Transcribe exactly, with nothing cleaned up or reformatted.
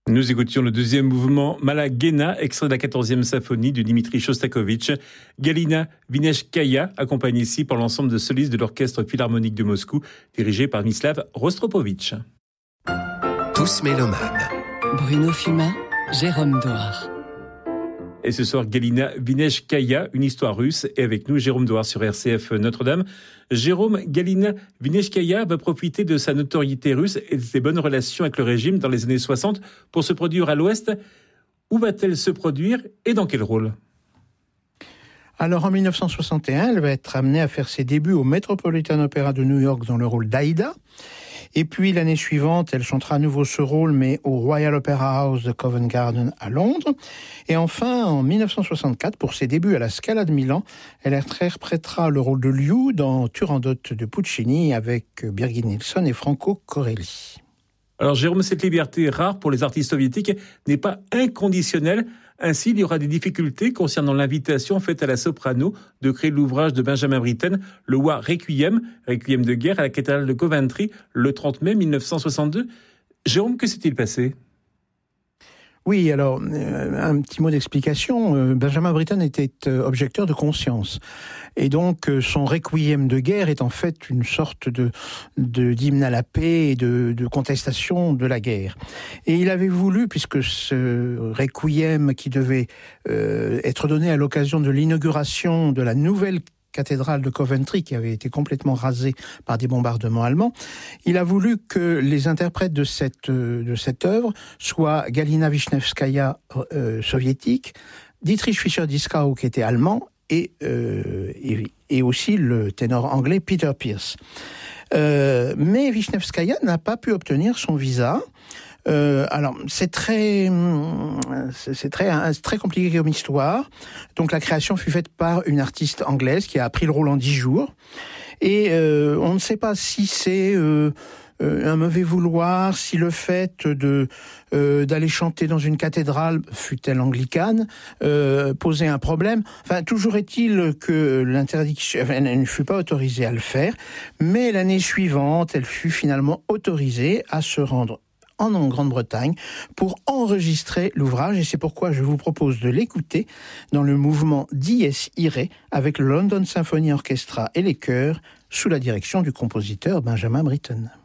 Nous écoutions le deuxième mouvement Malagena, extrait de la quatorzième symphonie de Dimitri Shostakovich. Galina Vineshkaya, accompagnée ici par l'ensemble de solistes de l'Orchestre Philharmonique de Moscou, dirigé par Mislav Rostropovitch. Tous mélomanes. Bruno Fumat, Jérôme Doar. Et ce soir, Galina Vineshkaya, une histoire russe. Et avec nous, Jérôme Doar sur R C F Notre-Dame. Jérôme, Galina Vineshkaya va profiter de sa notoriété russe et de ses bonnes relations avec le régime dans les années soixante pour se produire à l'Ouest. Où va-t-elle se produire et dans quel rôle ? Alors en dix-neuf cent soixante et un, elle va être amenée à faire ses débuts au Metropolitan Opera de New York dans le rôle d'Aïda. Et puis l'année suivante, elle chantera à nouveau ce rôle, mais au Royal Opera House de Covent Garden à Londres. Et enfin, en dix-neuf cent soixante-quatre, pour ses débuts à la Scala de Milan, elle interprétera le rôle de Liu dans Turandot de Puccini avec Birgit Nilsson et Franco Corelli. Alors Jérôme, cette liberté rare pour les artistes soviétiques n'est pas inconditionnelle. Ainsi, il y aura des difficultés concernant l'invitation faite à la soprano de créer l'ouvrage de Benjamin Britten, le War Requiem, Requiem de guerre à la cathédrale de Coventry, le trente mai dix-neuf cent soixante-deux. Jérôme, que s'est-il passé ? Oui, alors, euh, un petit mot d'explication. Euh, Benjamin Britten était euh, objecteur de conscience. Et donc, euh, son requiem de guerre est en fait une sorte de, de d'hymne à la paix et de, de contestation de la guerre. Et il avait voulu, puisque ce requiem qui devait euh, être donné à l'occasion de l'inauguration de la nouvelle cathédrale de Coventry, qui avait été complètement rasée par des bombardements allemands, il a voulu que les interprètes de cette, de cette œuvre soient Galina Vishnevskaya, euh, soviétique, Dietrich Fischer-Dieskau, qui était allemand, et, euh, et, et aussi le ténor anglais Peter Pierce. Euh, mais Vishnevskaya n'a pas pu obtenir son visa. Euh, alors c'est très, c'est, c'est très, c'est très compliqué comme histoire. Donc la création fut faite par une artiste anglaise qui a appris le rôle en dix jours. Et euh, on ne sait pas si c'est euh, un mauvais vouloir, si le fait de euh, d'aller chanter dans une cathédrale, fût-elle anglicane, euh, posait un problème. Enfin, toujours est-il que l'interdiction, enfin, elle ne fut pas autorisée à le faire, mais l'année suivante, elle fut finalement autorisée à se rendre en Grande-Bretagne pour enregistrer l'ouvrage, et c'est pourquoi je vous propose de l'écouter dans le mouvement Dies Irae avec le London Symphony Orchestra et les chœurs sous la direction du compositeur Benjamin Britten.